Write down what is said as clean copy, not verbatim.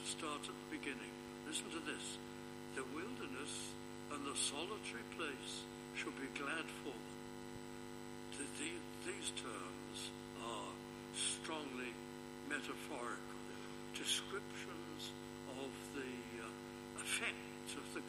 start at the beginning. Listen to this. The wilderness and the solitary place shall be glad for them. These terms are strongly metaphorical descriptions of the effect of the